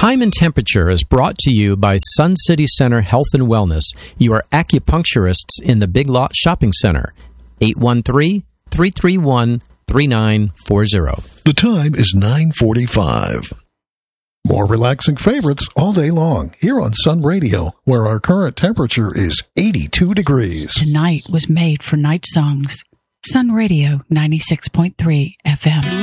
Time and Temperature is brought to you by Sun City Center Health and Wellness, your acupuncturists in the Big Lot Shopping Center. 813-331-3940. The time is 9:45. More relaxing favorites all day long here on Sun Radio, where our current temperature is 82 degrees. Tonight was made for night songs. Sun Radio 96.3 FM.